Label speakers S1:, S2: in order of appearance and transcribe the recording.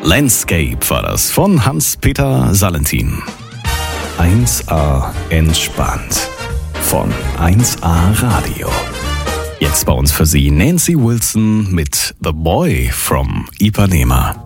S1: Landscape war das von Hans-Peter Salentin. 1A entspannt von 1A Radio. Jetzt bei uns für Sie Nancy Wilson mit The Boy from Ipanema.